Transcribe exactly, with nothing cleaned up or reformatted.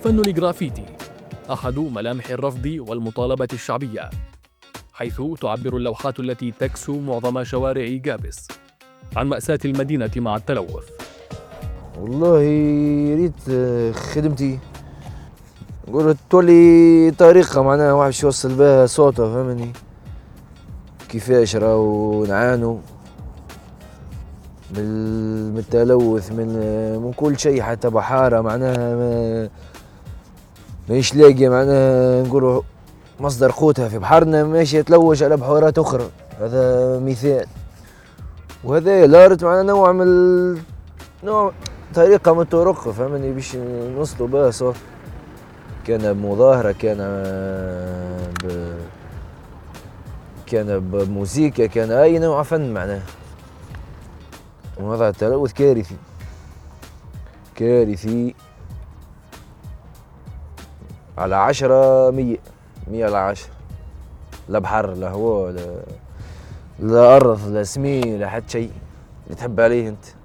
فن الجرافيتي أحد ملامح الرفض والمطالبة الشعبية، حيث تعبر اللوحات التي تكسو معظم شوارع جابس عن مأساة المدينة مع التلوث. والله ريت خدمتي نقول تولي طريقة معناها واحد باش يوصل بها صوته، فهمني كيفاش راهو نعانو من التلوث، من من كل شيء، حتى بحارة معناها ما ماهيش لاقية معناها نقولوا مصدر قوتها في بحرنا، ماشي يتلوج على بحورات أخرى. هذا مثال، وهذا لارت معنا نوع من نوع طريقة من الطرق، فهمني باش نوصلوا بها صوت، كان بمظاهرة، كان ب كان بموسيقى، كان أي نوع فن معناه. ووضع التلوث كارثي كارثي على عشرة مية مية على عشرة، لا بحر لا هواء لا لا أرض لا سمين لا حتى شيء اللي تحب عليه أنت.